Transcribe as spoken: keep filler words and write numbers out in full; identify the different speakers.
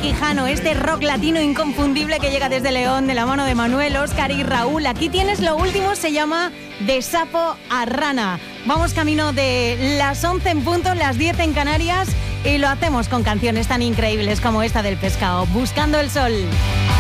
Speaker 1: Quijano, este rock latino inconfundible que llega desde León de la mano de Manuel, Óscar y Raúl. Aquí tienes lo último, se llama De Sapo a Rana. Vamos camino de las once en punto, las diez en Canarias, y lo hacemos con canciones tan increíbles como esta del Pescado, Buscando el Sol.